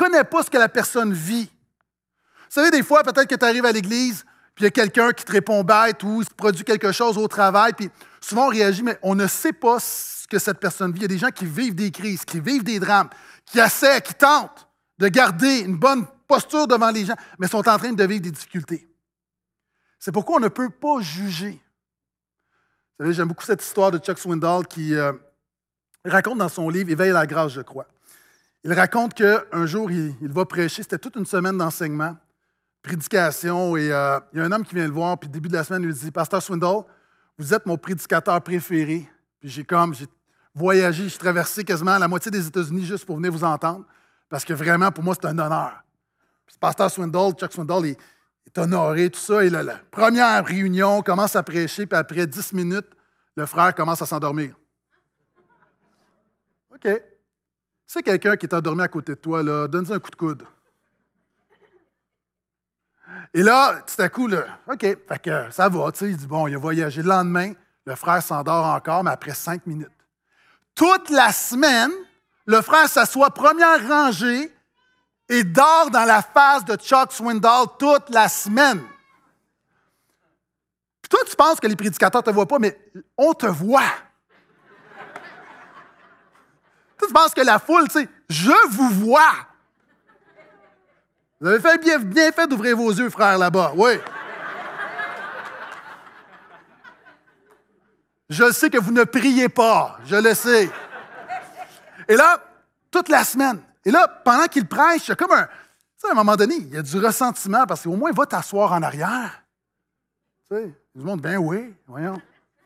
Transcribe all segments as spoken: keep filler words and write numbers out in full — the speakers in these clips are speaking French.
connais pas ce que la personne vit. Vous savez, des fois, peut-être que tu arrives à l'église, puis il y a quelqu'un qui te répond bête ou il se produit quelque chose au travail, puis souvent on réagit, mais on ne sait pas ce que cette personne vit. Il y a des gens qui vivent des crises, qui vivent des drames, qui essaient, qui tentent de garder une bonne posture devant les gens, mais sont en train de vivre des difficultés. C'est pourquoi on ne peut pas juger. Vous savez, j'aime beaucoup cette histoire de Chuck Swindoll qui euh, raconte dans son livre « Éveille la grâce, je crois ». Il raconte qu'un jour, il, il va prêcher, c'était toute une semaine d'enseignement, prédication, et euh, il y a un homme qui vient le voir, puis au début de la semaine, il lui dit « Pasteur Swindoll, vous êtes mon prédicateur préféré. » Puis j'ai comme, j'ai voyagé, j'ai traversé quasiment la moitié des États-Unis juste pour venir vous entendre, parce que vraiment, pour moi, c'est un honneur. Puis Pasteur Swindoll, Chuck Swindoll, il, il est honoré, tout ça, et là, la première réunion, commence à prêcher, puis après dix minutes, le frère commence à s'endormir. OK. C'est quelqu'un qui est endormi à côté de toi, là, donne-lui un coup de coude. Et là, tout à coup, là, OK, fait que ça va, tu sais, il dit, bon, il a voyagé. Le lendemain, le frère s'endort encore, mais après cinq minutes. Toute la semaine, le frère s'assoit première rangée et dort dans la face de Chuck Swindoll toute la semaine. Puis toi, tu penses que les prédicateurs ne te voient pas, mais on te voit. Toi, tu penses que la foule, tu sais, je vous vois. Vous avez fait bien, bien fait d'ouvrir vos yeux, frère, là-bas. Oui. Je sais que vous ne priez pas. Je le sais. Et là, toute la semaine. Et là, pendant qu'il prêche, il y a comme un... Tu sais, à un moment donné, il y a du ressentiment parce qu'au moins, va t'asseoir en arrière. Tu sais, tout le monde, ben oui, voyons.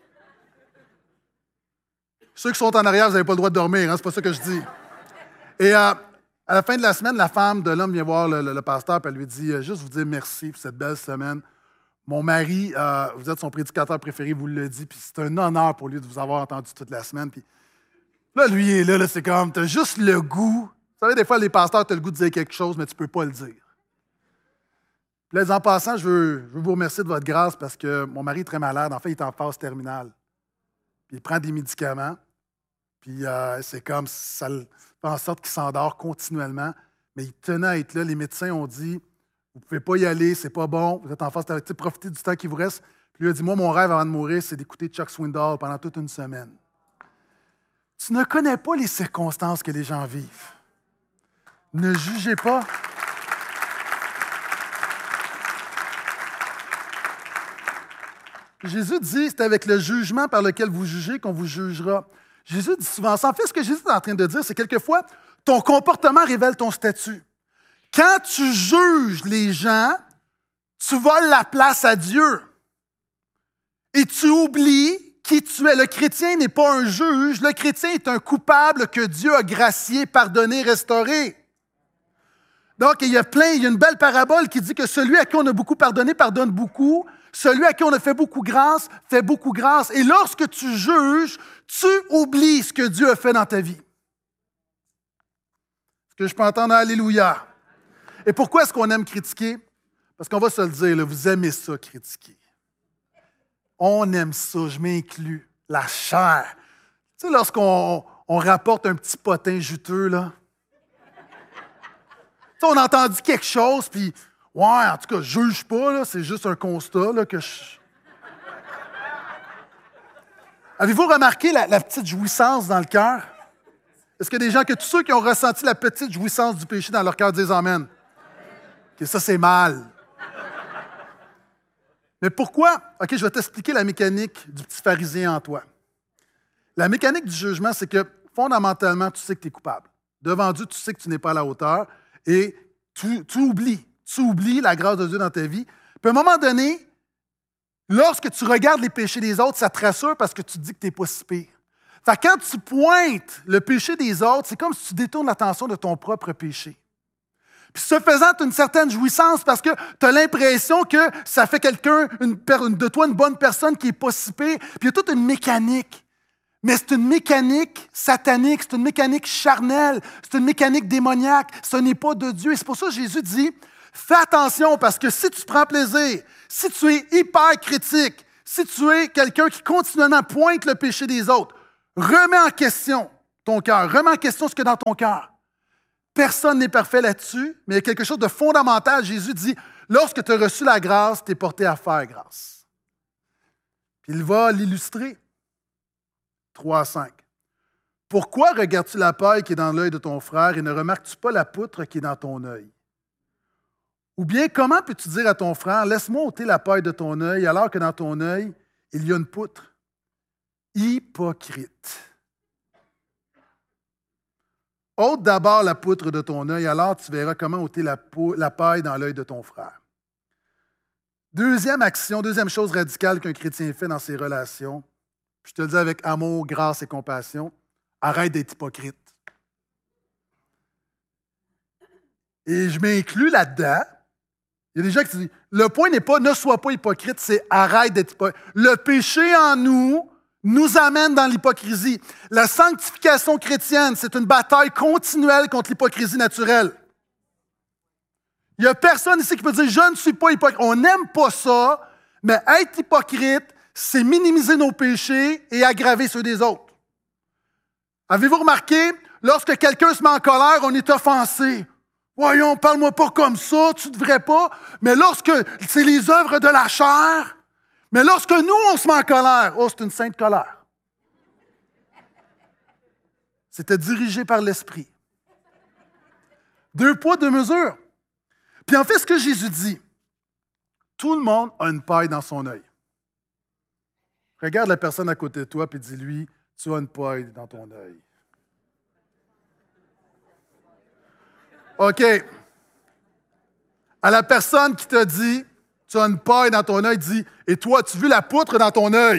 Ceux qui sont en arrière, vous n'avez pas le droit de dormir, hein, c'est pas ça que je dis. Et euh, à la fin de la semaine, la femme de l'homme vient voir le, le, le pasteur et elle lui dit, juste vous dire merci pour cette belle semaine. Mon mari, euh, vous êtes son prédicateur préféré, vous le dit, puis c'est un honneur pour lui de vous avoir entendu toute la semaine. Puis là, lui, il est là, là c'est comme, tu as juste le goût. Vous savez, des fois, les pasteurs, tu as le goût de dire quelque chose, mais tu ne peux pas le dire. Puis là, en passant, je veux, je veux vous remercier de votre grâce parce que mon mari est très malade. En fait, il est en phase terminale. Puis il prend des médicaments. Puis euh, c'est comme, ça fait en sorte qu'il s'endort continuellement. Mais il tenait à être là. Les médecins ont dit, vous ne pouvez pas y aller, c'est pas bon. Vous êtes en phase terminale. Profitez du temps qui vous reste. Puis lui a dit, moi, mon rêve avant de mourir, c'est d'écouter Chuck Swindoll pendant toute une semaine. Tu ne connais pas les circonstances que les gens vivent. Ne jugez pas. Jésus dit, c'est avec le jugement par lequel vous jugez qu'on vous jugera. Jésus dit souvent ça. En fait, ce que Jésus est en train de dire, c'est quelquefois, ton comportement révèle ton statut. Quand tu juges les gens, tu voles la place à Dieu. Et tu oublies qui tu es. Le chrétien n'est pas un juge. Le chrétien est un coupable que Dieu a gracié, pardonné, restauré. Donc, il y a plein, il y a une belle parabole qui dit que celui à qui on a beaucoup pardonné, pardonne beaucoup. Celui à qui on a fait beaucoup grâce, fait beaucoup grâce. Et lorsque tu juges, tu oublies ce que Dieu a fait dans ta vie. Est-ce que je peux entendre Alléluia? Et pourquoi est-ce qu'on aime critiquer? Parce qu'on va se le dire, là, vous aimez ça, critiquer. On aime ça, je m'inclus, la chair. Tu sais, lorsqu'on on rapporte un petit potin juteux, là. Tu sais, on a entendu quelque chose, puis... Ouais, en tout cas, je ne juge pas, là, c'est juste un constat là, que je... Avez-vous remarqué la, la petite jouissance dans le cœur? Est-ce qu'il y a des gens, que tous ceux qui ont ressenti la petite jouissance du péché dans leur cœur disent Amen? Que ça, c'est mal. Mais pourquoi? OK, je vais t'expliquer la mécanique du petit pharisien en toi. La mécanique du jugement, c'est que fondamentalement, tu sais que tu es coupable. Devant Dieu, tu sais que tu n'es pas à la hauteur et tu, tu oublies. Tu oublies la grâce de Dieu dans ta vie. Puis à un moment donné, lorsque tu regardes les péchés des autres, ça te rassure parce que tu te dis que tu n'es pas si pire. Fait que quand tu pointes le péché des autres, c'est comme si tu détournes l'attention de ton propre péché. Puis ce faisant, tu as une certaine jouissance parce que tu as l'impression que ça fait quelqu'un, une, de toi, une bonne personne qui n'est pas si pire. Puis il y a toute une mécanique. Mais c'est une mécanique satanique, c'est une mécanique charnelle, c'est une mécanique démoniaque. Ce n'est pas de Dieu. Et c'est pour ça que Jésus dit, fais attention parce que si tu prends plaisir, si tu es hyper critique, si tu es quelqu'un qui continuellement pointe le péché des autres, remets en question ton cœur, remets en question ce qu'il y a dans ton cœur. Personne n'est parfait là-dessus, mais il y a quelque chose de fondamental. Jésus dit, lorsque tu as reçu la grâce, tu es porté à faire grâce. Puis il va l'illustrer. trois à cinq. Pourquoi regardes-tu la paille qui est dans l'œil de ton frère et ne remarques-tu pas la poutre qui est dans ton œil? Ou bien, comment peux-tu dire à ton frère, laisse-moi ôter la paille de ton œil, alors que dans ton œil, il y a une poutre? Hypocrite. Ôte d'abord la poutre de ton œil, alors tu verras comment ôter la, pou- la paille dans l'œil de ton frère. Deuxième action, deuxième chose radicale qu'un chrétien fait dans ses relations, je te le dis avec amour, grâce et compassion, arrête d'être hypocrite. Et je m'inclus là-dedans. Il y a des gens qui disent, le point n'est pas ne sois pas hypocrite, c'est arrête d'être hypocrite. Le péché en nous nous amène dans l'hypocrisie. La sanctification chrétienne, c'est une bataille continuelle contre l'hypocrisie naturelle. Il n'y a personne ici qui peut dire, je ne suis pas hypocrite. On n'aime pas ça, mais être hypocrite, c'est minimiser nos péchés et aggraver ceux des autres. Avez-vous remarqué, lorsque quelqu'un se met en colère, on est offensé. Voyons, parle-moi pas comme ça, tu ne devrais pas. Mais lorsque c'est les œuvres de la chair, mais lorsque nous, on se met en colère, oh, c'est une sainte colère. C'était dirigé par l'Esprit. Deux poids, deux mesures. Puis en fait, ce que Jésus dit, tout le monde a une paille dans son œil. Regarde la personne à côté de toi et dis-lui, tu as une paille dans ton œil. OK. À la personne qui t'a dit, tu as une paille dans ton œil, dis, et toi, as-tu vu la poutre dans ton œil?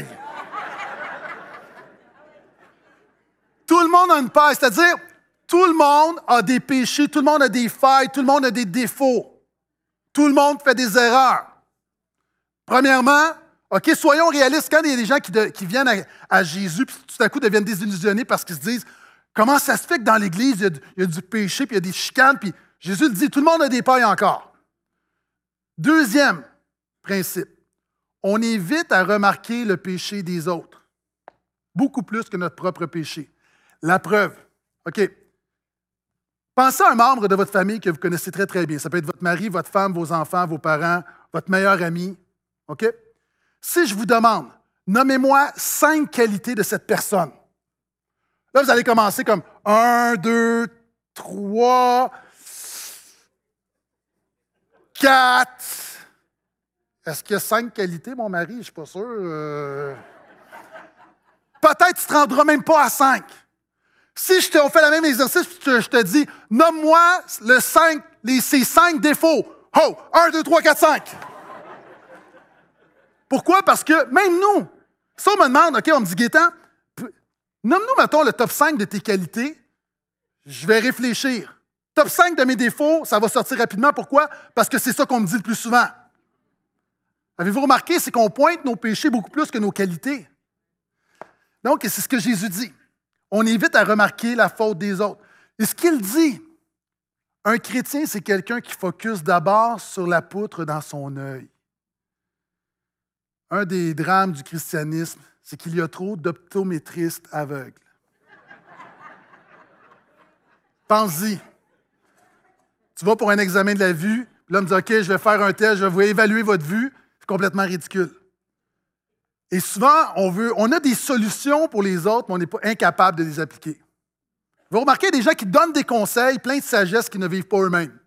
Tout le monde a une paille, c'est-à-dire, tout le monde a des péchés, tout le monde a des failles, tout le monde a des défauts. Tout le monde fait des erreurs. Premièrement, OK, soyons réalistes. Quand il y a des gens qui, de, qui viennent à, à Jésus, puis tout à coup deviennent désillusionnés parce qu'ils se disent, comment ça se fait que dans l'Église, il y a, il y a du péché, puis il y a des chicanes, puis Jésus le dit, tout le monde a des pailles encore. Deuxième principe, on évite à remarquer le péché des autres, beaucoup plus que notre propre péché. La preuve, OK, pensez à un membre de votre famille que vous connaissez très, très bien. Ça peut être votre mari, votre femme, vos enfants, vos parents, votre meilleur ami, OK? Si je vous demande, nommez-moi cinq qualités de cette personne. Là, vous allez commencer comme un, deux, trois, quatre. Est-ce qu'il y a cinq qualités, mon mari? Je ne suis pas sûr. Euh... Peut-être que tu ne te rendras même pas à cinq. Si je te, on fait le même exercice, je te, je te dis, nomme-moi le cinq, les, ces cinq défauts. Oh, un, deux, trois, quatre, cinq. Pourquoi? Parce que même nous, si on me demande, OK, on me dit, Gaétan, nomme-nous, mettons, le top cinq de tes qualités, je vais réfléchir. Top cinq de mes défauts, ça va sortir rapidement. Pourquoi? Parce que c'est ça qu'on me dit le plus souvent. Avez-vous remarqué? C'est qu'on pointe nos péchés beaucoup plus que nos qualités. Donc, c'est ce que Jésus dit. On évite à remarquer la faute des autres. Et ce qu'il dit, un chrétien, c'est quelqu'un qui focus d'abord sur la poutre dans son œil. Un des drames du christianisme, c'est qu'il y a trop d'optométristes aveugles. Pense-y. Tu vas pour un examen de la vue, puis là, on me dit, OK, je vais faire un test, je vais vous évaluer votre vue. C'est complètement ridicule. Et souvent, on, veut, on a des solutions pour les autres, mais on n'est pas incapable de les appliquer. Vous remarquez des gens qui donnent des conseils, plein de sagesse, qui ne vivent pas eux-mêmes.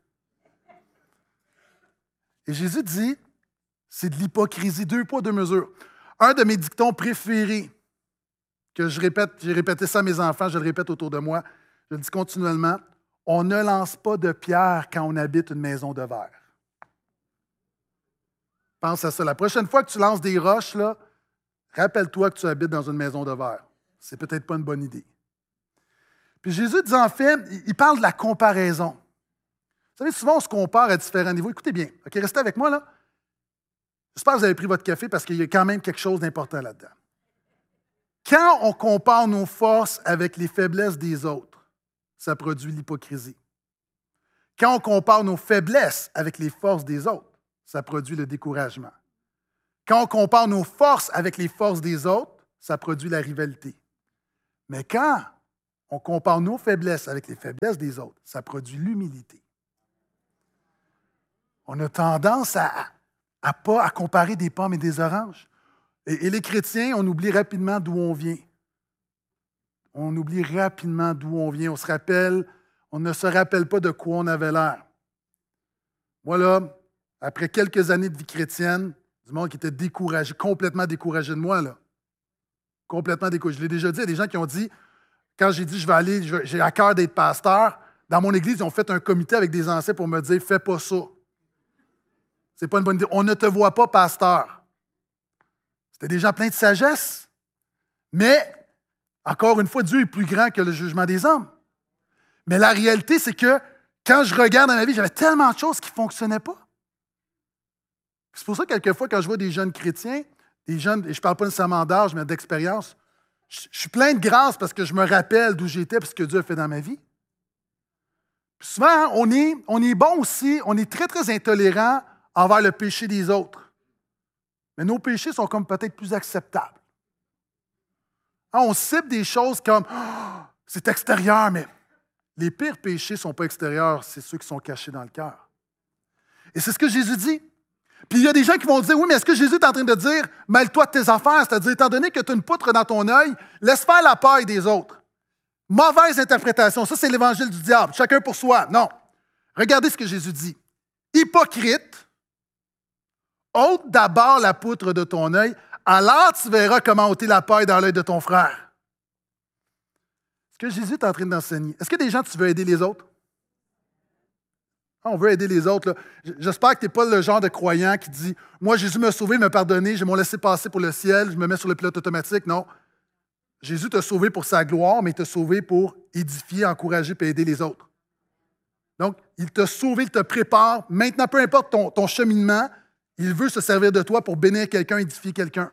Et Jésus dit, c'est de l'hypocrisie, deux poids, deux mesures. Un de mes dictons préférés, que je répète, j'ai répété ça à mes enfants, je le répète autour de moi, je le dis continuellement, on ne lance pas de pierre quand on habite une maison de verre. Pense à ça. La prochaine fois que tu lances des roches, là, rappelle-toi que tu habites dans une maison de verre. C'est peut-être pas une bonne idée. Puis Jésus dit en fait, il parle de la comparaison. Vous savez, souvent on se compare à différents niveaux. Écoutez bien, OK, restez avec moi là. J'espère que vous avez pris votre café parce qu'il y a quand même quelque chose d'important là-dedans. Quand on compare nos forces avec les faiblesses des autres, ça produit l'hypocrisie. Quand on compare nos faiblesses avec les forces des autres, ça produit le découragement. Quand on compare nos forces avec les forces des autres, ça produit la rivalité. Mais quand on compare nos faiblesses avec les faiblesses des autres, ça produit l'humilité. On a tendance à à pas à comparer des pommes et des oranges. Et, et les chrétiens, on oublie rapidement d'où on vient. On oublie rapidement d'où on vient. On se rappelle, on ne se rappelle pas de quoi on avait l'air. Moi, là, après quelques années de vie chrétienne, du monde qui était découragé, complètement découragé de moi, là. Complètement découragé. Je l'ai déjà dit, il y a des gens qui ont dit, quand j'ai dit je vais aller, je vais- j'ai à cœur d'être pasteur, dans mon église, ils ont fait un comité avec des anciens pour me dire fais pas ça. C'est pas une bonne idée. On ne te voit pas pasteur. C'était des gens pleins de sagesse. Mais, encore une fois, Dieu est plus grand que le jugement des hommes. Mais la réalité, c'est que quand je regarde dans ma vie, j'avais tellement de choses qui ne fonctionnaient pas. C'est pour ça que quelquefois, quand je vois des jeunes chrétiens, des jeunes, et je ne parle pas nécessairement d'âge, mais d'expérience, je, je suis plein de grâce parce que je me rappelle d'où j'étais et ce que Dieu a fait dans ma vie. Puis souvent, hein, on est, on est bon aussi, on est très, très intolérant envers le péché des autres. Mais nos péchés sont comme peut-être plus acceptables. Hein, on cible des choses comme oh, c'est extérieur, mais les pires péchés ne sont pas extérieurs, c'est ceux qui sont cachés dans le cœur. Et c'est ce que Jésus dit. Puis il y a des gens qui vont dire, oui, mais est-ce que Jésus est en train de dire, mêle-toi de tes affaires, c'est-à-dire, étant donné que tu as une poutre dans ton œil, laisse faire la paille des autres. Mauvaise interprétation, ça c'est l'évangile du diable, chacun pour soi. Non. Regardez ce que Jésus dit. Hypocrite, ôte d'abord la poutre de ton œil, alors tu verras comment ôter la paille dans l'œil de ton frère. Ce que Jésus est en train d'enseigner. Est-ce que des gens, tu veux aider les autres? On veut aider les autres. Là. J'espère que tu n'es pas le genre de croyant qui dit « Moi, Jésus m'a sauvé, m'a pardonné, je m'en laissé passer pour le ciel, je me mets sur le pilote automatique. » Non. Jésus t'a sauvé pour sa gloire, mais il t'a sauvé pour édifier, encourager et aider les autres. Donc, il t'a sauvé, il te prépare. Maintenant, peu importe ton, ton cheminement, il veut se servir de toi pour bénir quelqu'un, édifier quelqu'un.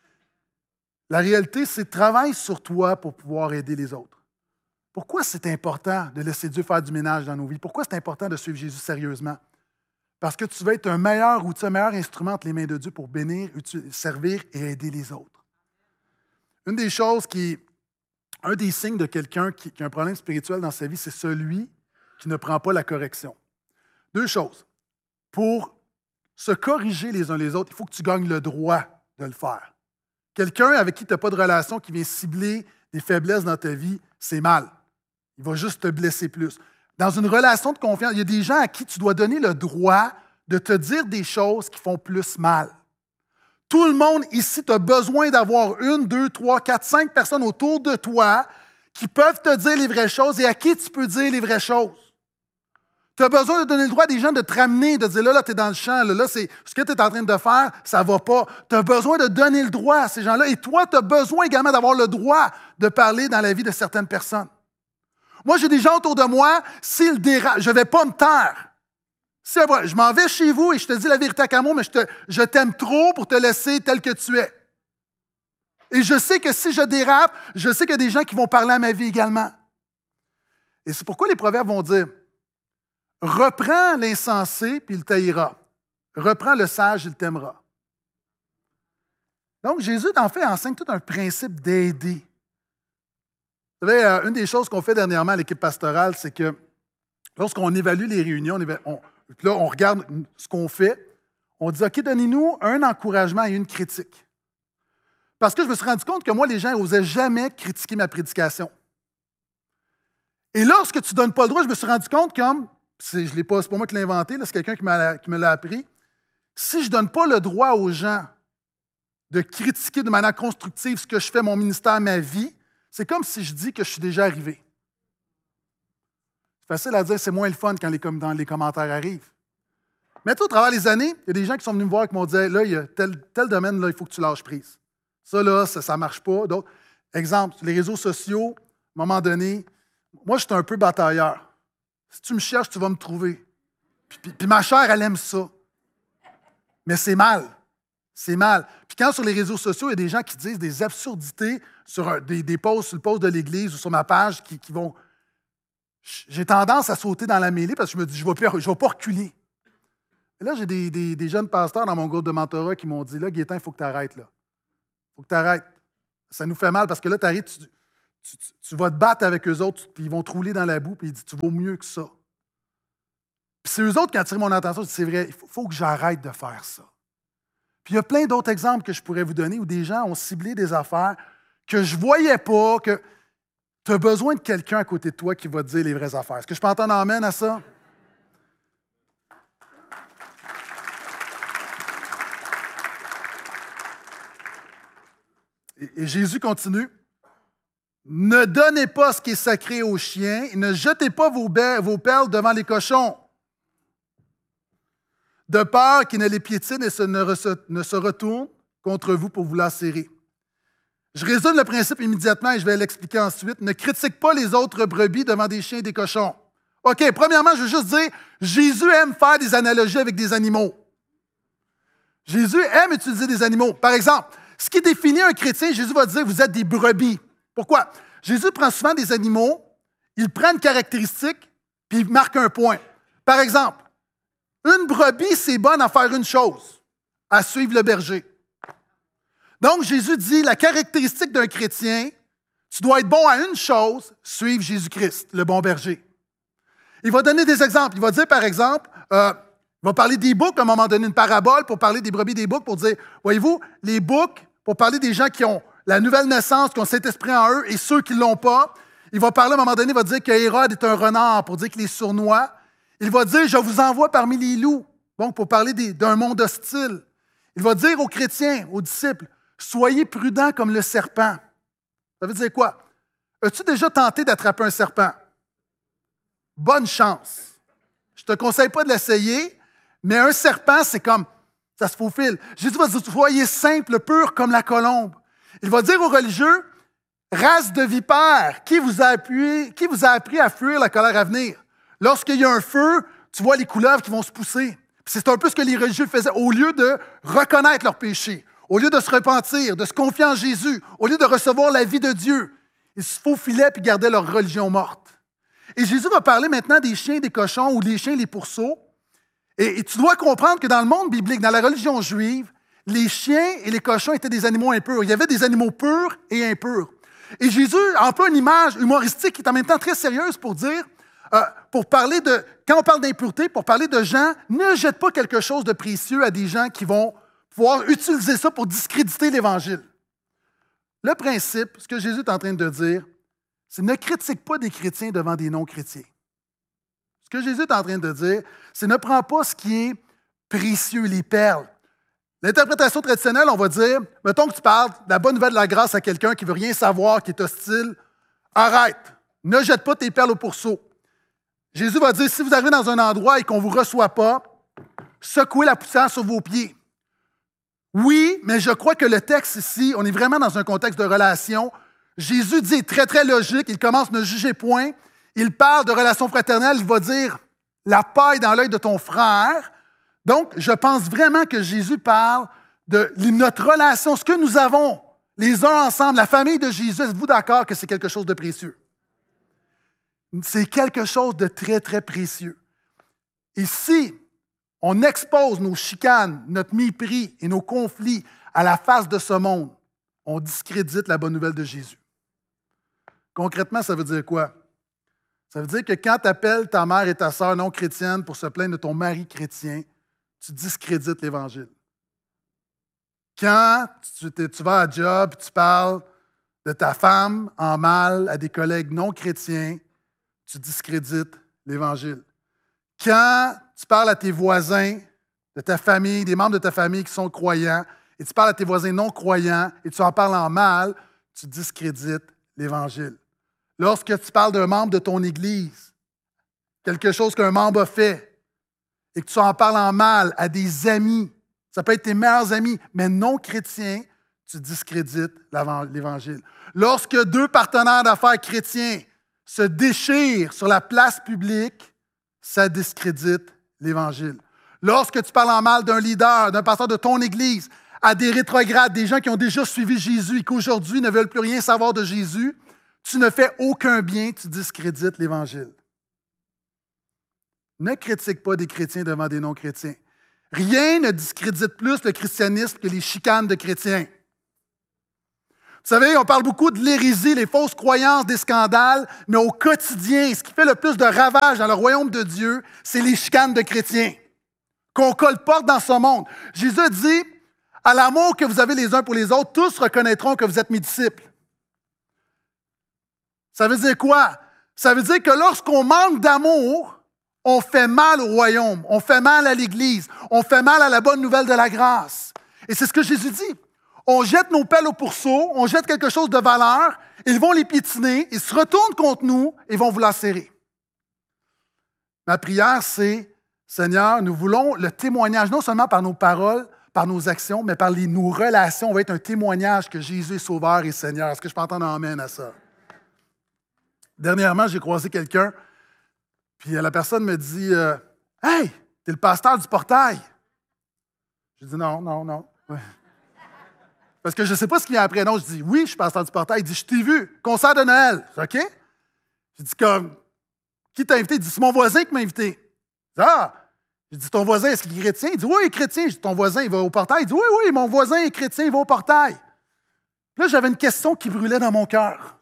La réalité, c'est travaille sur toi pour pouvoir aider les autres. Pourquoi c'est important de laisser Dieu faire du ménage dans nos vies? Pourquoi c'est important de suivre Jésus sérieusement? Parce que tu vas être un meilleur outil, un meilleur instrument entre les mains de Dieu pour bénir, servir et aider les autres. Une des choses qui, un des signes de quelqu'un qui, qui a un problème spirituel dans sa vie, c'est celui qui ne prend pas la correction. Deux choses. Pour se corriger les uns les autres, il faut que tu gagnes le droit de le faire. Quelqu'un avec qui tu n'as pas de relation, qui vient cibler des faiblesses dans ta vie, c'est mal. Il va juste te blesser plus. Dans une relation de confiance, il y a des gens à qui tu dois donner le droit de te dire des choses qui font plus mal. Tout le monde ici, tu as besoin d'avoir une, deux, trois, quatre, cinq personnes autour de toi qui peuvent te dire les vraies choses et à qui tu peux dire les vraies choses. Tu as besoin de donner le droit à des gens de te ramener, de dire là, là, tu es dans le champ, là, là c'est ce que tu es en train de faire, ça ne va pas. Tu as besoin de donner le droit à ces gens-là. Et toi, tu as besoin également d'avoir le droit de parler dans la vie de certaines personnes. Moi, j'ai des gens autour de moi, s'ils dérapent, je ne vais pas me taire. Si, je m'en vais chez vous et je te dis la vérité à Camo, mais je, te, je t'aime trop pour te laisser tel que tu es. Et je sais que si je dérape, je sais qu'il y a des gens qui vont parler à ma vie également. Et c'est pourquoi les proverbes vont dire « Reprends l'insensé, puis il t'haïra. Reprends le sage, il t'aimera. » Donc, Jésus, en fait, enseigne tout un principe d'aider. Vous savez, euh, une des choses qu'on fait dernièrement à l'équipe pastorale, c'est que lorsqu'on évalue les réunions, on, éva- on, là, on regarde ce qu'on fait, on dit « OK, donnez-nous un encouragement et une critique. » Parce que je me suis rendu compte que moi, les gens n'osaient jamais critiquer ma prédication. Et lorsque tu ne donnes pas le droit, je me suis rendu compte comme, c'est, je l'ai pas, c'est pas moi qui l'ai inventé, là, c'est quelqu'un qui, m'a, qui me l'a appris, si je ne donne pas le droit aux gens de critiquer de manière constructive ce que je fais, mon ministère, ma vie, c'est comme si je dis que je suis déjà arrivé. C'est facile à dire, c'est moins le fun quand les, dans les commentaires arrivent. Mais tu sais, au travers des années, il y a des gens qui sont venus me voir et qui m'ont dit, là, il y a tel, tel domaine, là, il faut que tu lâches prise. Ça, là, ça ne marche pas. D'autres, exemple, les réseaux sociaux, à un moment donné, moi, je suis un peu batailleur. Si tu me cherches, tu vas me trouver. Puis, puis, puis ma chair, elle aime ça. Mais c'est mal. C'est mal. Puis quand sur les réseaux sociaux, il y a des gens qui disent des absurdités sur un, des, des posts sur le post de l'Église ou sur ma page qui, qui vont... J'ai tendance à sauter dans la mêlée parce que je me dis, je ne vais, vais pas reculer. Et là, j'ai des, des, des jeunes pasteurs dans mon groupe de mentorat qui m'ont dit, là, Gaétan, il faut que tu arrêtes, là. Il faut que tu arrêtes. Ça nous fait mal parce que là, tu arrives, tu, tu, tu, tu vas te battre avec eux autres, puis ils vont te rouler dans la boue, puis ils disent, tu vaux mieux que ça. Puis c'est eux autres qui attirent mon attention, je dis, c'est vrai, il faut, faut que j'arrête de faire ça. Puis il y a plein d'autres exemples que je pourrais vous donner où des gens ont ciblé des affaires que je ne voyais pas, que tu as besoin de quelqu'un à côté de toi qui va te dire les vraies affaires. Est-ce que je peux entendre amène à ça? Et, et Jésus continue. Ne donnez pas ce qui est sacré aux chiens, et ne jetez pas vos, vos perles devant les cochons, de peur qu'ils ne les piétinent et se, ne, re, ne se retournent contre vous pour vous lacérer. Je résume le principe immédiatement et je vais l'expliquer ensuite. Ne critique pas les autres brebis devant des chiens et des cochons. OK, premièrement, je veux juste dire, Jésus aime faire des analogies avec des animaux. Jésus aime utiliser des animaux. Par exemple, ce qui définit un chrétien, Jésus va dire, vous êtes des brebis. Pourquoi? Jésus prend souvent des animaux, il prend une caractéristique, puis il marque un point. Par exemple, une brebis, c'est bonne à faire une chose, à suivre le berger. Donc, Jésus dit, la caractéristique d'un chrétien, tu dois être bon à une chose, suivre Jésus-Christ, le bon berger. Il va donner des exemples. Il va dire, par exemple, euh, il va parler des boucs, à un moment donné, une parabole pour parler des brebis des boucs, pour dire, voyez-vous, les boucs, pour parler des gens qui ont la nouvelle naissance, qui ont cet esprit en eux, et ceux qui ne l'ont pas. Il va parler, à un moment donné, il va dire que Hérode est un renard, pour dire qu'il est sournois. Il va dire, je vous envoie parmi les loups, donc pour parler des, d'un monde hostile. Il va dire aux chrétiens, aux disciples, soyez prudents comme le serpent. Ça veut dire quoi? As-tu déjà tenté d'attraper un serpent? Bonne chance. Je ne te conseille pas de l'essayer, mais un serpent, c'est comme, ça se faufile. Jésus va dire, soyez simple, pur comme la colombe. Il va dire aux religieux, race de vipères, qui vous a appuyé, qui vous a appris à fuir la colère à venir? Lorsqu'il y a un feu, tu vois les couleuvres qui vont se pousser. Puis c'est un peu ce que les religieux faisaient. Au lieu de reconnaître leur péché, au lieu de se repentir, de se confier en Jésus, au lieu de recevoir la vie de Dieu, ils se faufilaient et gardaient leur religion morte. Et Jésus va parler maintenant des chiens et des cochons, ou des chiens et les pourceaux. Et, et tu dois comprendre que dans le monde biblique, dans la religion juive, les chiens et les cochons étaient des animaux impurs. Il y avait des animaux purs et impurs. Et Jésus emploie une image humoristique qui est en même temps très sérieuse pour dire, euh, pour parler de, quand on parle d'impureté, pour parler de gens, ne jette pas quelque chose de précieux à des gens qui vont pouvoir utiliser ça pour discréditer l'Évangile. Le principe, ce que Jésus est en train de dire, c'est ne critique pas des chrétiens devant des non-chrétiens. Ce que Jésus est en train de dire, c'est ne prends pas ce qui est précieux, les perles. L'interprétation traditionnelle, on va dire, mettons que tu parles de la bonne nouvelle de la grâce à quelqu'un qui ne veut rien savoir, qui est hostile, arrête, ne jette pas tes perles au pourceau. Jésus va dire, si vous arrivez dans un endroit et qu'on ne vous reçoit pas, secouez la poussière sur vos pieds. Oui, mais je crois que le texte ici, on est vraiment dans un contexte de relation. Jésus dit, très, très logique, il commence, ne jugez point. Il parle de relation fraternelle, il va dire, la paille dans l'œil de ton frère. Donc, je pense vraiment que Jésus parle de notre relation, ce que nous avons les uns ensemble, la famille de Jésus. Êtes-vous d'accord que c'est quelque chose de précieux? C'est quelque chose de très, très précieux. Et si on expose nos chicanes, notre mépris et nos conflits à la face de ce monde, on discrédite la bonne nouvelle de Jésus. Concrètement, ça veut dire quoi? Ça veut dire que quand tu appelles ta mère et ta sœur non chrétiennes pour se plaindre de ton mari chrétien, tu discrédites l'Évangile. Quand tu, tu vas à job et tu parles de ta femme en mal à des collègues non chrétiens, tu discrédites l'Évangile. Quand tu parles à tes voisins, de ta famille, des membres de ta famille qui sont croyants, et tu parles à tes voisins non croyants, et tu en parles en mal, tu discrédites l'Évangile. Lorsque tu parles d'un membre de ton Église, quelque chose qu'un membre a fait, et que tu en parles en mal à des amis, ça peut être tes meilleurs amis, mais non chrétiens, tu discrédites l'Évangile. Lorsque deux partenaires d'affaires chrétiens se déchirent sur la place publique, ça discrédite l'Évangile. Lorsque tu parles en mal d'un leader, d'un pasteur de ton Église, à des rétrogrades, des gens qui ont déjà suivi Jésus et qui aujourd'hui ne veulent plus rien savoir de Jésus, tu ne fais aucun bien, tu discrédites l'Évangile. Ne critique pas des chrétiens devant des non-chrétiens. Rien ne discrédite plus le christianisme que les chicanes de chrétiens. Vous savez, on parle beaucoup de l'hérésie, les fausses croyances, des scandales, mais au quotidien, ce qui fait le plus de ravages dans le royaume de Dieu, c'est les chicanes de chrétiens qu'on colporte dans ce monde. Jésus a dit, à l'amour que vous avez les uns pour les autres, tous reconnaîtront que vous êtes mes disciples. Ça veut dire quoi? Ça veut dire que lorsqu'on manque d'amour, on fait mal au royaume, on fait mal à l'Église, on fait mal à la bonne nouvelle de la grâce. Et c'est ce que Jésus dit. On jette nos pelles au pourceau, on jette quelque chose de valeur, ils vont les piétiner, ils se retournent contre nous et vont vous lacérer. Ma prière, c'est, Seigneur, nous voulons le témoignage, non seulement par nos paroles, par nos actions, mais par les, nos relations. On va être un témoignage que Jésus est Sauveur et Seigneur. Est-ce que je peux entendre un amen à ça? Dernièrement, j'ai croisé quelqu'un, puis la personne me dit euh, « Hey, t'es le pasteur du portail. » J'ai dit « Non, non, non. Ouais. » Parce que je ne sais pas ce qu'il y a après. Non, je dis « Oui, je suis pasteur du portail. » Il dit « Je t'ai vu. Concert de Noël. » OK? J'ai dit comme « Qui t'a invité? » Il dit « C'est mon voisin qui m'a invité. » Je dis « Ah! » J'ai dit « Ton voisin, est-ce qu'il est chrétien? » Il dit « Oui, il est chrétien. » Je dis « Ton voisin, il va au portail. » Il dit « Oui, oui, mon voisin est chrétien, il va au portail. » Puis là, j'avais une question qui brûlait dans mon cœur.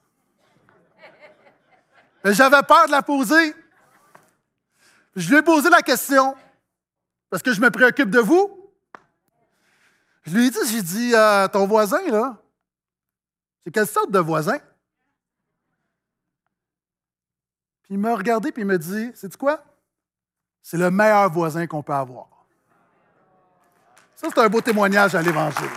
Mais j'avais peur de la poser. Je lui ai posé la question, parce que je me préoccupe de vous. Je lui ai dit, j'ai dit, euh, ton voisin, là, c'est quelle sorte de voisin? Puis il m'a regardé et il m'a dit, sais-tu quoi? C'est le meilleur voisin qu'on peut avoir. Ça, c'est un beau témoignage à l'Évangile.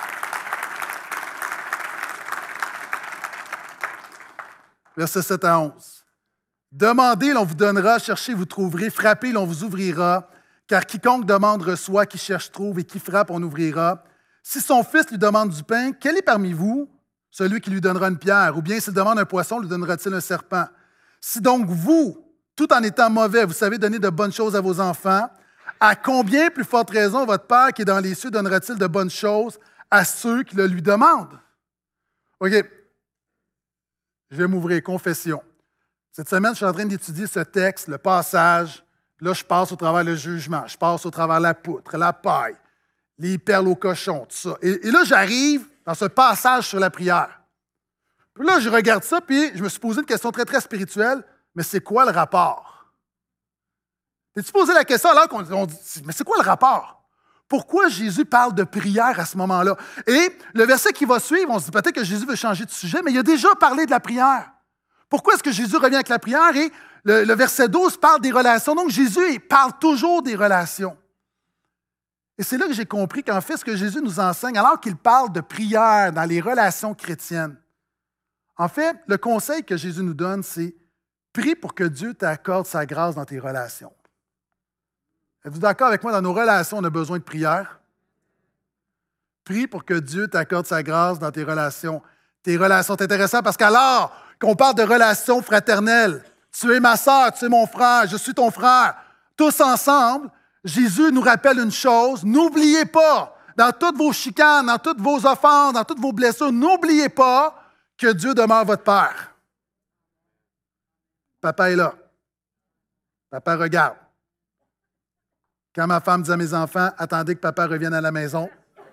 Versets sept à onze. Demandez, l'on vous donnera, cherchez, vous trouverez, frappez, l'on vous ouvrira, car quiconque demande reçoit, qui cherche trouve, et qui frappe, on ouvrira. Si son fils lui demande du pain, quel est parmi vous celui qui lui donnera une pierre? Ou bien s'il demande un poisson, lui donnera-t-il un serpent? Si donc vous, tout en étant mauvais, vous savez donner de bonnes choses à vos enfants, à combien plus forte raison votre Père qui est dans les cieux donnera-t-il de bonnes choses à ceux qui le lui demandent? OK. Je vais m'ouvrir, confession. Cette semaine, je suis en train d'étudier ce texte, le passage. Là, je passe au travers le jugement, je passe au travers la poutre, la paille, les perles au cochon, tout ça. Et, et là, j'arrive dans ce passage sur la prière. Puis là, je regarde ça, puis je me suis posé une question très, très spirituelle. Mais c'est quoi le rapport? T'es-tu posé la question alors qu'on on dit, mais c'est quoi le rapport? Pourquoi Jésus parle de prière à ce moment-là? Et le verset qui va suivre, on se dit peut-être que Jésus veut changer de sujet, mais il a déjà parlé de la prière. Pourquoi est-ce que Jésus revient avec la prière? Et le, le verset douze parle des relations. Donc, Jésus il parle toujours des relations. Et c'est là que j'ai compris qu'en fait, ce que Jésus nous enseigne, alors qu'il parle de prière dans les relations chrétiennes, en fait, le conseil que Jésus nous donne, c'est prie pour que Dieu t'accorde sa grâce dans tes relations. Êtes-vous d'accord avec moi? Dans nos relations, on a besoin de prière. Prie pour que Dieu t'accorde sa grâce dans tes relations. Tes relations, c'est intéressant parce qu'alors qu'on parle de relations fraternelles, tu es ma sœur, tu es mon frère, je suis ton frère, tous ensemble, Jésus nous rappelle une chose, n'oubliez pas, dans toutes vos chicanes, dans toutes vos offenses, dans toutes vos blessures, n'oubliez pas que Dieu demeure votre Père. Papa est là. Papa regarde. Quand ma femme dit à mes enfants, attendez que papa revienne à la maison.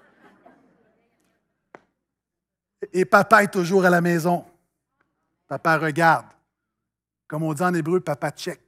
Et papa est toujours à la maison. Papa regarde. Comme on dit en hébreu, papa check.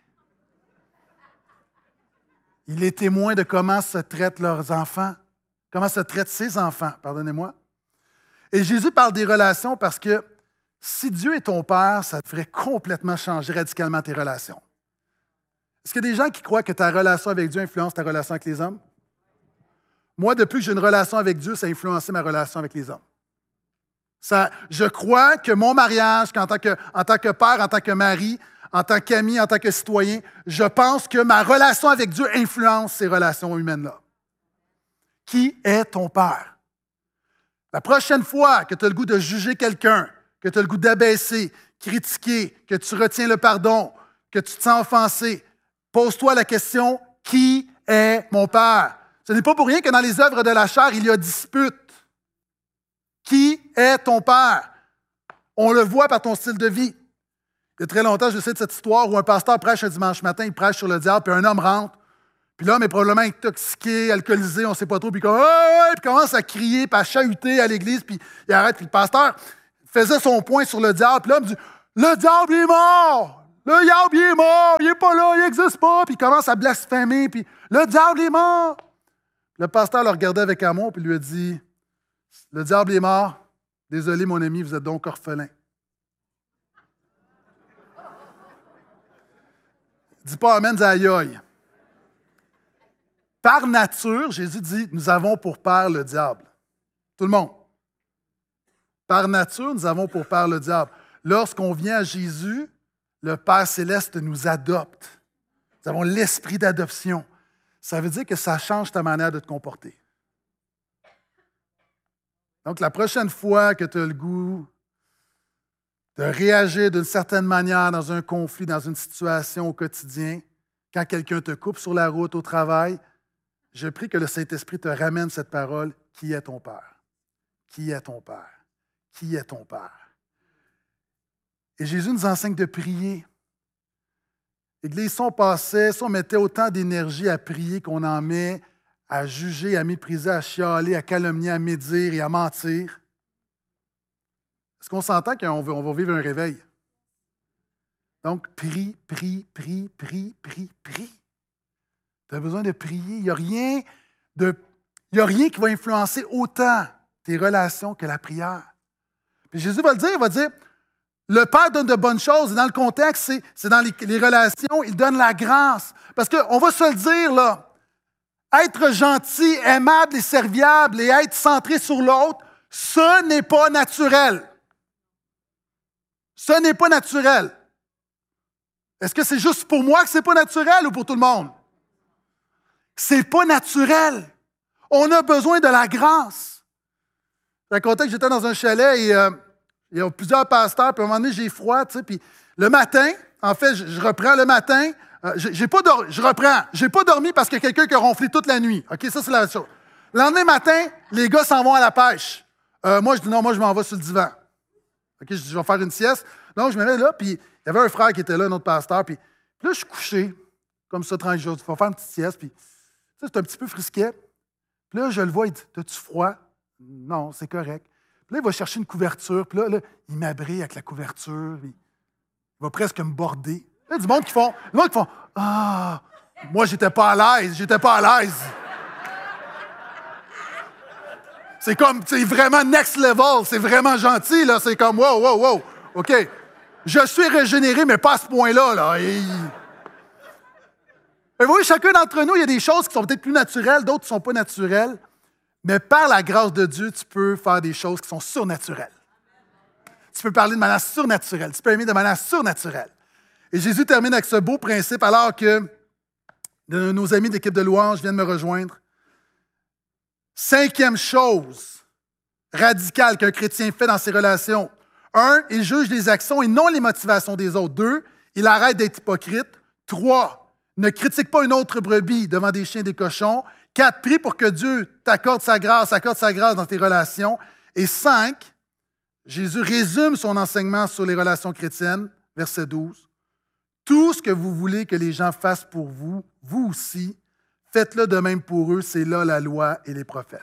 Il est témoin de comment se traitent leurs enfants, comment se traitent ses enfants, pardonnez-moi. Et Jésus parle des relations parce que si Dieu est ton Père, ça te ferait complètement changer radicalement tes relations. Est-ce qu'il y a des gens qui croient que ta relation avec Dieu influence ta relation avec les hommes? Moi, depuis que j'ai une relation avec Dieu, ça a influencé ma relation avec les hommes. Ça, je crois que mon mariage, qu'en tant que, en tant que père, en tant que mari, en tant qu'ami, en tant que citoyen, je pense que ma relation avec Dieu influence ces relations humaines-là. Qui est ton Père? La prochaine fois que tu as le goût de juger quelqu'un, que tu as le goût d'abaisser, critiquer, que tu retiens le pardon, que tu te sens offensé, pose-toi la question, qui est mon Père? Ce n'est pas pour rien que dans les œuvres de la chair, il y a dispute. Qui est ton Père? On le voit par ton style de vie. Il y a très longtemps, je sais de cette histoire où un pasteur prêche un dimanche matin, il prêche sur le diable, puis un homme rentre, Puis l'homme est probablement intoxiqué, alcoolisé, on ne sait pas trop, puis comme, hey! Puis commence à crier, puis à chahuter à l'église, puis il arrête. Puis le pasteur faisait son point sur le diable, puis l'homme dit, le diable est mort! Le diable il est mort! Il n'est pas là, il n'existe pas! Puis il commence à blasphémer, puis le diable est mort! Le pasteur le regardait avec amour, puis lui a dit, le diable est mort. Désolé, mon ami, vous êtes donc orphelin. Dis pas amen, dis aïe aïe. Par nature, Jésus dit, nous avons pour père le diable. Tout le monde. Par nature, nous avons pour père le diable. Lorsqu'on vient à Jésus, le Père céleste nous adopte. Nous avons l'esprit d'adoption. Ça veut dire que ça change ta manière de te comporter. Donc, la prochaine fois que tu as le goût de réagir d'une certaine manière dans un conflit, dans une situation au quotidien, quand quelqu'un te coupe sur la route, au travail, je prie que le Saint-Esprit te ramène cette parole. Qui est ton Père? Qui est ton Père? Qui est ton Père? Et Jésus nous enseigne de prier. L'Église, si on passait, si on mettait autant d'énergie à prier qu'on en met à juger, à mépriser, à chialer, à calomnier, à médire et à mentir, est-ce qu'on s'entend qu'on va, on va vivre un réveil? Donc, prie, prie, prie, prie, prie, prie. Tu as besoin de prier. Il n'y a rien de, il y a rien qui va influencer autant tes relations que la prière. Puis Jésus va le dire, il va dire, le Père donne de bonnes choses. Et dans le contexte, c'est, c'est dans les, les relations, il donne la grâce. Parce qu'on va se le dire, là, être gentil, aimable et serviable et être centré sur l'autre, ce n'est pas naturel. Ce n'est pas naturel. Est-ce que c'est juste pour moi que ce n'est pas naturel ou pour tout le monde? C'est pas naturel. On a besoin de la grâce. Je racontais que j'étais dans un chalet et euh, il y a plusieurs pasteurs, puis à un moment donné, j'ai froid, tu sais, puis le matin, en fait, je, je reprends le matin, euh, j'ai, j'ai pas dormi, je reprends, j'ai pas dormi parce qu'il y a quelqu'un qui a ronflé toute la nuit. OK, ça, c'est la chose. Le lendemain matin, les gars s'en vont à la pêche. Euh, moi, je dis non, moi, je m'en vais sur le divan. OK, je dis, je vais faire une sieste. Donc, je me mets là, puis il y avait un frère qui était là, un autre pasteur, puis, puis là, je suis couché, comme ça, tranquille, je vais faire une petite sieste, puis c'est un petit peu frisquet. Puis là, je le vois, il dit, t'as-tu froid? Non, c'est correct. Puis là, il va chercher une couverture. Puis là, là il m'abrite avec la couverture. Il va presque me border. Il y a du monde qui font, du monde qui font ah, moi, j'étais pas à l'aise, j'étais pas à l'aise. C'est comme, c'est vraiment next level, c'est vraiment gentil, là. C'est comme, wow, wow, wow. OK. Je suis régénéré, mais pas à ce point-là, là. Et... Et vous voyez, chacun d'entre nous, il y a des choses qui sont peut-être plus naturelles, d'autres qui ne sont pas naturelles. Mais par la grâce de Dieu, tu peux faire des choses qui sont surnaturelles. Tu peux parler de manière surnaturelle. Tu peux aimer de manière surnaturelle. Et Jésus termine avec ce beau principe alors que nos amis d'équipe de louange viennent me rejoindre. Cinquième chose radicale qu'un chrétien fait dans ses relations. Un, il juge les actions et non les motivations des autres. Deux, il arrête d'être hypocrite. Trois, ne critique pas une autre brebis devant des chiens et des cochons. Quatre, prie pour que Dieu t'accorde sa grâce, accorde sa grâce dans tes relations. Et cinq, Jésus résume son enseignement sur les relations chrétiennes, verset douze. Tout ce que vous voulez que les gens fassent pour vous, vous aussi, faites-le de même pour eux, c'est là la loi et les prophètes.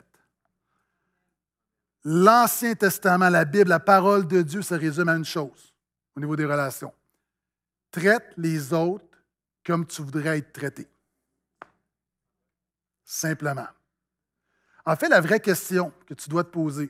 L'Ancien Testament, la Bible, la parole de Dieu se résume à une chose au niveau des relations. Traite les autres comme tu voudrais être traité. Simplement. En fait, la vraie question que tu dois te poser,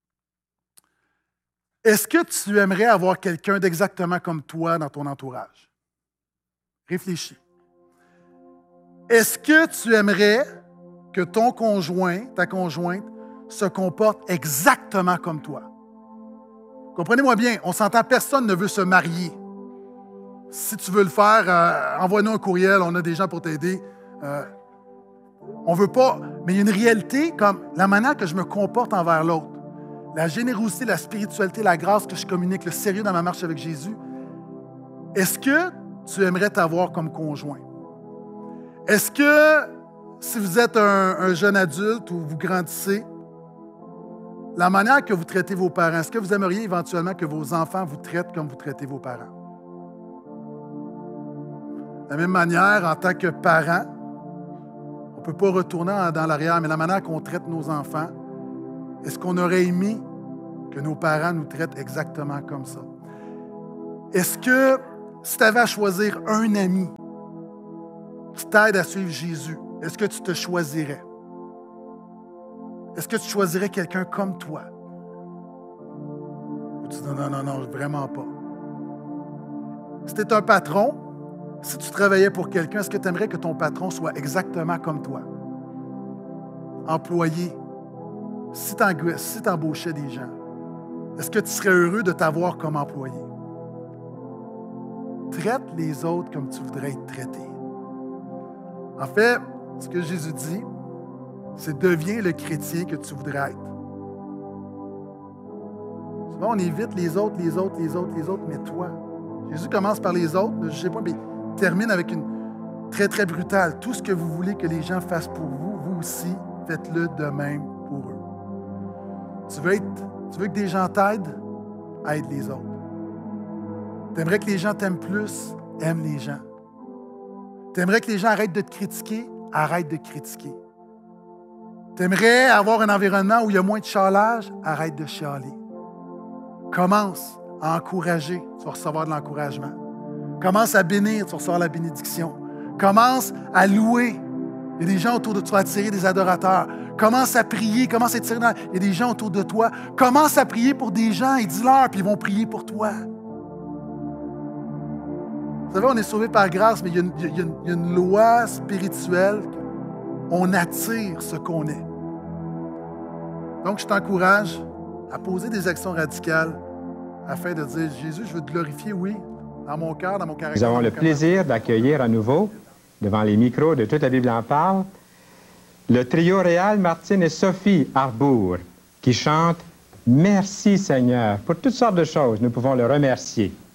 est-ce que tu aimerais avoir quelqu'un d'exactement comme toi dans ton entourage? Réfléchis. Est-ce que tu aimerais que ton conjoint, ta conjointe, se comporte exactement comme toi? Comprenez-moi bien, on s'entend, personne ne veut se marier. Si tu veux le faire, euh, envoie-nous un courriel, on a des gens pour t'aider. Euh, on ne veut pas, mais il y a une réalité comme la manière que je me comporte envers l'autre, la générosité, la spiritualité, la grâce que je communique, le sérieux dans ma marche avec Jésus. Est-ce que tu aimerais t'avoir comme conjoint? Est-ce que, si vous êtes un, un jeune adulte ou vous grandissez, la manière que vous traitez vos parents, est-ce que vous aimeriez éventuellement que vos enfants vous traitent comme vous traitez vos parents? De la même manière, en tant que parent, ne peut pas retourner dans l'arrière, mais la manière qu'on traite nos enfants, est-ce qu'on aurait aimé que nos parents nous traitent exactement comme ça? Est-ce que si tu avais à choisir un ami qui t'aide à suivre Jésus, est-ce que tu te choisirais? Est-ce que tu choisirais quelqu'un comme toi? Ou tu dis non, non, non, vraiment pas. Si tu es un patron, si tu travaillais pour quelqu'un, est-ce que tu aimerais que ton patron soit exactement comme toi? Employé, si tu embauchais des gens, est-ce que tu serais heureux de t'avoir comme employé? Traite les autres comme tu voudrais être traité. En fait, ce que Jésus dit, c'est deviens le chrétien que tu voudrais être. Souvent, on évite les autres, les autres, les autres, les autres, mais toi. Jésus commence par les autres, ne jugez pas, mais termine avec une très, très brutale. Tout ce que vous voulez que les gens fassent pour vous, vous aussi, faites-le de même pour eux. Tu veux, être, tu veux que des gens t'aident? Aide les autres. Tu aimerais que les gens t'aiment plus? Aime les gens. Tu aimerais que les gens arrêtent de te critiquer? Arrête de critiquer. Tu aimerais avoir un environnement où il y a moins de chialage? Arrête de chialer. Commence à encourager, tu vas recevoir de l'encouragement. Commence à bénir, tu vas recevoir la bénédiction. Commence à louer. Il y a des gens autour de toi, tu vas attirer des adorateurs. Commence à prier, commence à tirer dans... Il y a des gens autour de toi. Commence à prier pour des gens et dis-leur, puis ils vont prier pour toi. Vous savez, on est sauvé par grâce, mais il y a une, il y a une, il y a une loi spirituelle. On attire ce qu'on est. Donc, je t'encourage à poser des actions radicales afin de dire, Jésus, je veux te glorifier, oui, dans mon cœur, dans mon caractère. Nous avons le plaisir d'accueillir à nouveau, devant les micros de Toute la Bible en parle, le trio Réal, Martine et Sophie Arbour, qui chantent « Merci Seigneur ». Pour toutes sortes de choses, nous pouvons le remercier.